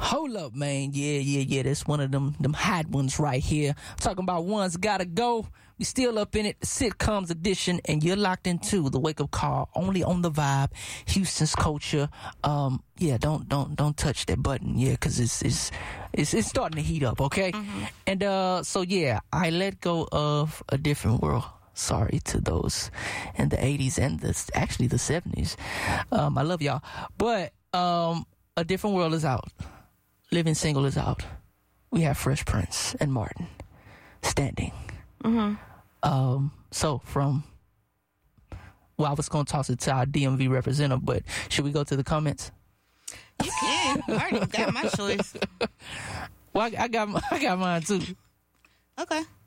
Hold up, man. Yeah. That's one of them hot ones right here. Talking about One's Gotta Go. We still up in it, the sitcoms edition, and you're locked into the Wake Up Call only on the Vibe, Houston's culture. Don't touch that button, because it's starting to heat up, okay? And I let go of A Different World. Sorry to those in the 80s and the 70s. I love y'all, but A Different World is out. Living Single is out. We have Fresh Prince and Martin standing. I was going to toss it to our DMV representative, but should we go to the comments? You can. I already got my choice. Well, I got mine too. Okay.